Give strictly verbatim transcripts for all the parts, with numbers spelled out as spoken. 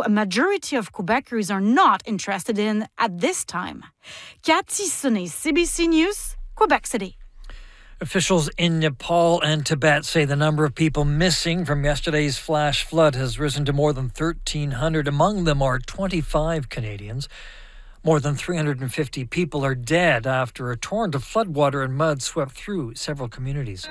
a majority of Quebecers are not interested in at this time. Cathy Sonnet, C B C News, Quebec City. Officials in Nepal and Tibet say the number of people missing from yesterday's flash flood has risen to more than thirteen hundred. Among them are twenty-five Canadians. More than three hundred fifty people are dead after a torrent of floodwater and mud swept through several communities.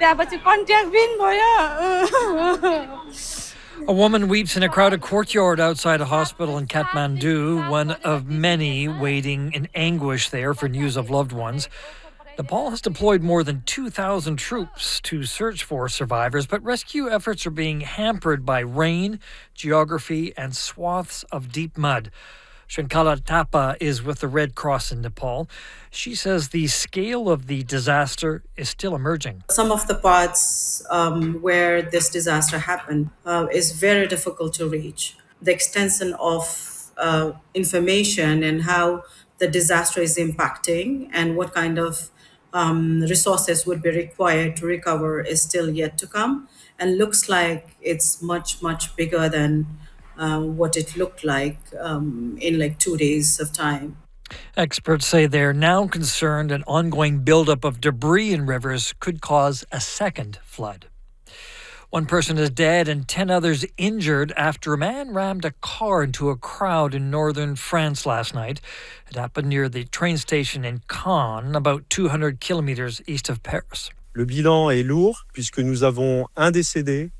A woman weeps in a crowded courtyard outside a hospital in Kathmandu, one of many waiting in anguish there for news of loved ones. Nepal has deployed more than two thousand troops to search for survivors, but rescue efforts are being hampered by rain, geography, and swaths of deep mud. Shankala Thapa is with the Red Cross in Nepal. She says the scale of the disaster is still emerging. Some of the parts um, where this disaster happened uh, is very difficult to reach. The extension of uh, information and how the disaster is impacting and what kind of um, resources would be required to recover is still yet to come, and looks like it's much, much bigger than Uh, what it looked like um, in like two days of time. Experts say they're now concerned an ongoing buildup of debris in rivers could cause a second flood. One person is dead and ten others injured after a man rammed a car into a crowd in northern France last night. It happened near the train station in Caen, about two hundred kilometers east of Paris. Le bilan est lourd puisque nous avons un décédé.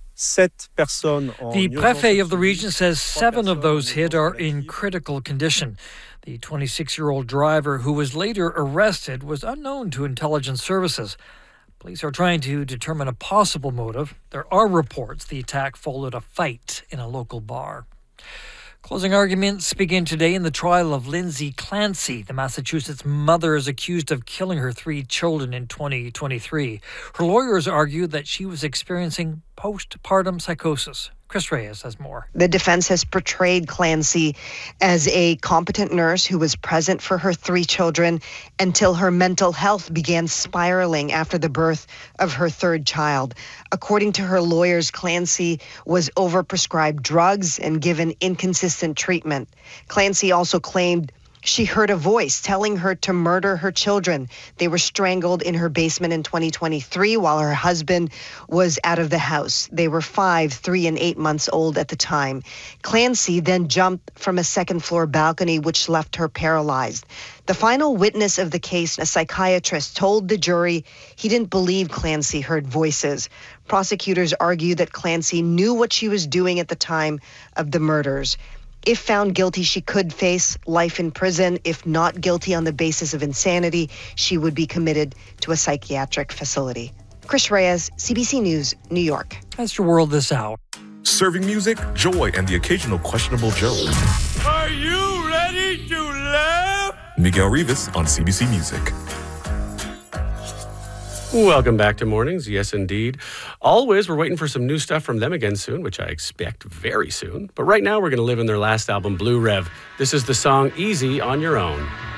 The prefet of the region says seven of those hit are in critical condition. The twenty-six-year-old driver, who was later arrested, was unknown to intelligence services. Police are trying to determine a possible motive. There are reports the attack followed a fight in a local bar. Closing arguments begin today in the trial of Lindsay Clancy. The Massachusetts mother is accused of killing her three children in twenty twenty-three. Her lawyers argue that she was experiencing postpartum psychosis. Chris Reyes has more. The defense has portrayed Clancy as a competent nurse who was present for her three children until her mental health began spiraling after the birth of her third child. According to her lawyers, Clancy was overprescribed drugs and given inconsistent treatment. Clancy also claimed she heard a voice telling her to murder her children. They were strangled in her basement in twenty twenty-three while her husband was out of the house. They were five, three, and eight months old at the time. Clancy then jumped from a second floor balcony, which left her paralyzed. The final witness of the case, a psychiatrist, told the jury he didn't believe Clancy heard voices. Prosecutors argue that Clancy knew what she was doing at the time of the murders. If found guilty, she could face life in prison. If not guilty on the basis of insanity, she would be committed to a psychiatric facility. Chris Reyes, C B C News, New York. That's your world this hour. Serving music, joy, and the occasional questionable joke. Are you ready to laugh? Miguel Rivas on C B C Music. Welcome back to Mornings. Yes, indeed. Always, we're waiting for some new stuff from them again soon, which I expect very soon. But right now, we're going to live in their last album, Blue Rev. This is the song Easy on Your Own.